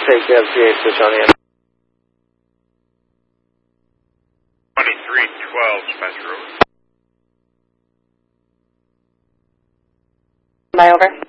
take PA switch on in. 2312 Spencer Road. By over.